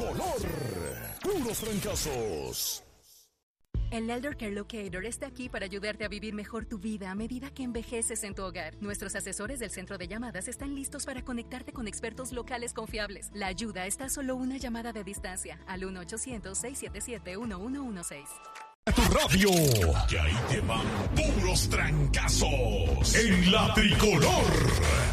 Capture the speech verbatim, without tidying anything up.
tricolor. Puros trancazos. El Elder Care Locator está aquí para ayudarte a vivir mejor tu vida a medida que envejeces en tu hogar. Nuestros asesores del centro de llamadas están listos para conectarte con expertos locales confiables. La ayuda está a solo una llamada de distancia al uno ochocientos, seis siete siete, uno uno uno seis. Tu radio, que ahí te van puros trancazos en la tricolor.